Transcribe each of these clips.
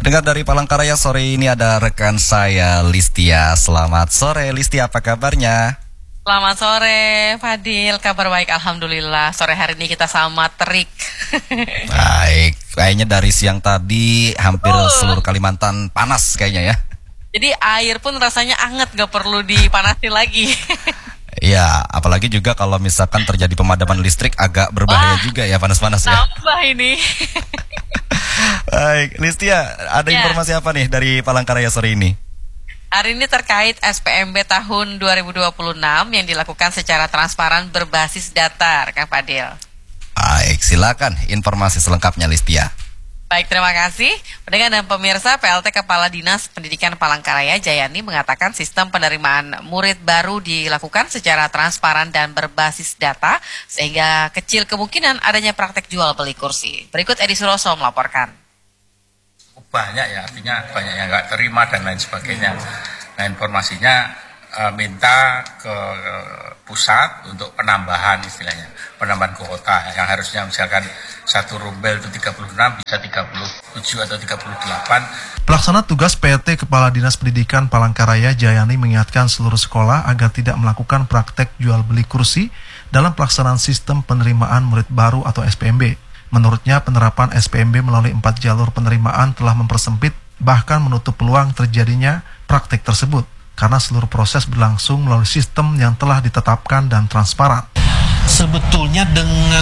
Dengar dari Palangkaraya sore ini ada rekan saya Listia. Selamat sore Listia, apa kabarnya? Selamat sore Fadil, kabar baik Alhamdulillah. Sore hari ini kita sama terik. Baik, kayaknya dari siang tadi hampir seluruh Kalimantan panas kayaknya ya. Jadi air pun rasanya anget, gak perlu dipanasin lagi. Ya, apalagi juga kalau misalkan terjadi pemadaman listrik agak berbahaya juga ya, panas-panas ya. Tambah ini. Baik, Listia, ada informasi apa nih dari Palangkaraya sore ini? Hari ini terkait SPMB tahun 2026 yang dilakukan secara transparan berbasis data, Kang Fadil. Baik, silakan informasi selengkapnya Listia. Baik, terima kasih. Pendengar dan pemirsa, PLT Kepala Dinas Pendidikan Palangkaraya Jayani mengatakan sistem penerimaan murid baru dilakukan secara transparan dan berbasis data, sehingga kecil kemungkinan adanya praktek jual beli kursi. Berikut Edi Suroso melaporkan. Banyak ya, artinya banyak yang nggak terima dan lain sebagainya. Nah, informasinya minta ke pusat untuk penambahan, istilahnya penambahan kuota yang harusnya misalkan satu rumbel itu 36 bisa 37 atau 38. Pelaksana tugas PT Kepala Dinas Pendidikan Palangkaraya Jayani mengingatkan seluruh sekolah agar tidak melakukan praktek jual beli kursi dalam pelaksanaan sistem penerimaan murid baru atau SPMB. Menurutnya, penerapan SPMB melalui 4 jalur penerimaan telah mempersempit bahkan menutup peluang terjadinya praktek tersebut karena seluruh proses berlangsung melalui sistem yang telah ditetapkan dan transparan. Sebetulnya dengan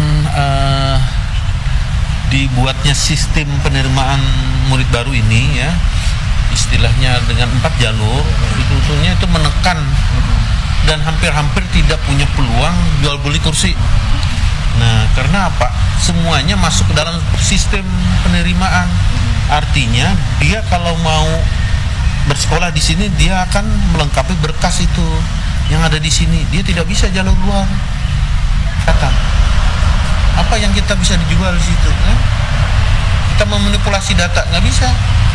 dibuatnya sistem penerimaan murid baru ini ya, istilahnya dengan 4 jalur, sebetulnya itu menekan dan hampir-hampir tidak punya peluang jual beli kursi. Nah, karena apa? Semuanya masuk ke dalam sistem penerimaan. Artinya dia kalau mau bersekolah di sini dia akan melengkapi berkas itu yang ada di sini. Dia tidak bisa jalur luar. Kata apa yang kita bisa dijual di situ? Kita memanipulasi data nggak bisa.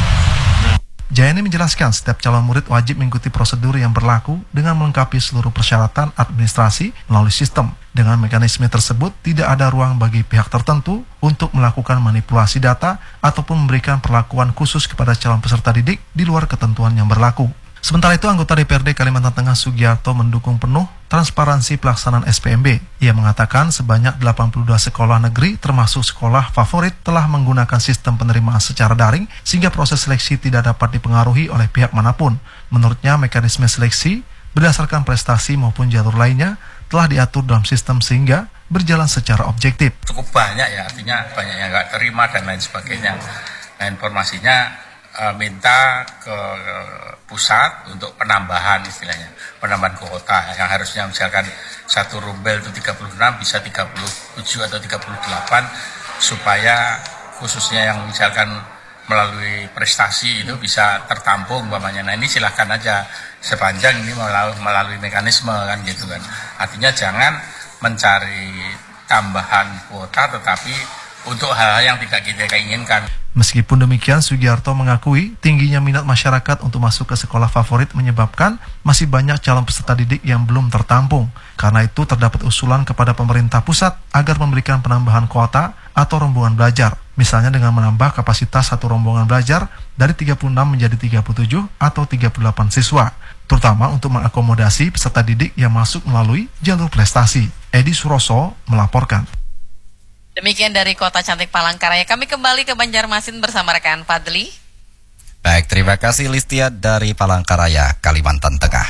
Jayani menjelaskan setiap calon murid wajib mengikuti prosedur yang berlaku dengan melengkapi seluruh persyaratan administrasi melalui sistem. Dengan mekanisme tersebut, tidak ada ruang bagi pihak tertentu untuk melakukan manipulasi data ataupun memberikan perlakuan khusus kepada calon peserta didik di luar ketentuan yang berlaku. Sementara itu, anggota DPRD Kalimantan Tengah Sugiarto mendukung penuh transparansi pelaksanaan SPMB. Ia mengatakan sebanyak 82 sekolah negeri termasuk sekolah favorit telah menggunakan sistem penerimaan secara daring sehingga proses seleksi tidak dapat dipengaruhi oleh pihak manapun. Menurutnya, mekanisme seleksi berdasarkan prestasi maupun jalur lainnya telah diatur dalam sistem sehingga berjalan secara objektif. Cukup banyak ya, artinya banyak yang nggak terima dan lain sebagainya. Nah, informasinya minta ke pusat untuk penambahan, istilahnya penambahan kuota yang harusnya misalkan satu rumbel itu 36 bisa 37 atau 38 supaya khususnya yang misalkan melalui prestasi itu bisa tertampung umpamanya. Nah, ini silahkan aja sepanjang ini melalui mekanisme kan gitu kan. Artinya jangan mencari tambahan kuota tetapi untuk hal-hal yang tidak kita inginkan. Meskipun demikian, Sugiarto mengakui tingginya minat masyarakat untuk masuk ke sekolah favorit menyebabkan masih banyak calon peserta didik yang belum tertampung. Karena itu terdapat usulan kepada pemerintah pusat agar memberikan penambahan kuota atau rombongan belajar. Misalnya dengan menambah kapasitas satu rombongan belajar dari 36 menjadi 37 atau 38 siswa. Terutama untuk mengakomodasi peserta didik yang masuk melalui jalur prestasi. Edi Suroso melaporkan. Demikian dari Kota Cantik Palangkaraya. Kami kembali ke Banjarmasin bersama rekan Fadli. Baik, terima kasih Listia dari Palangkaraya, Kalimantan Tengah.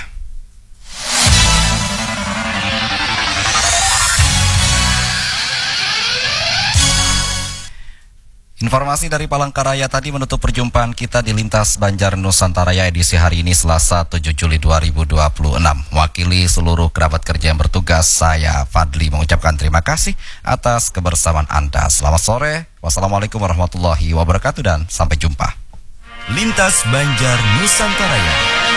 Informasi dari Palangkaraya tadi menutup perjumpaan kita di Lintas Banjar Nusantara edisi hari ini Selasa 7 Juli 2026. Mewakili seluruh kerabat kerja yang bertugas, saya Fadli mengucapkan terima kasih atas kebersamaan Anda. Selamat sore, wassalamualaikum warahmatullahi wabarakatuh dan sampai jumpa. Lintas Banjar Nusantara.